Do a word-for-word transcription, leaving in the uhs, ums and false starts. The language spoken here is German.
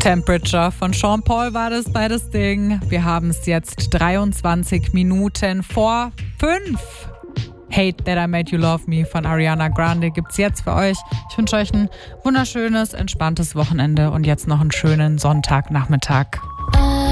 Temperature von Sean Paul war das bei das Ding. Wir haben es jetzt dreiundzwanzig Minuten vor fünf. Hate That I Made You Love Me von Ariana Grande gibt's jetzt für euch. Ich wünsche euch ein wunderschönes, entspanntes Wochenende und jetzt noch einen schönen Sonntagnachmittag.